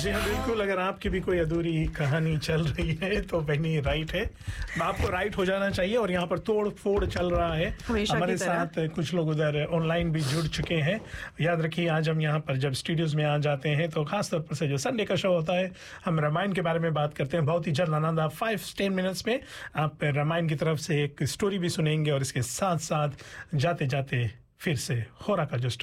जी हाँ, बिल्कुल। अगर आपकी भी कोई अधूरी कहानी चल रही है तो बहनी राइट है, आपको राइट हो जाना चाहिए। और यहाँ पर तोड़ फोड़ चल रहा है हमारे साथ। कुछ लोग उधर ऑनलाइन भी जुड़ चुके हैं। याद रखिए, आज हम यहाँ पर जब स्टूडियोज में आ जाते हैं तो खासतौर पर से जो संडे का शो होता है, हम रामायण के बारे में बात करते हैं। बहुत ही जल्द आनंद, आप 5-10 मिनट्स में आप रामायण की तरफ से एक स्टोरी भी सुनेंगे और इसके साथ साथ जाते जाते फिर से होरा का जो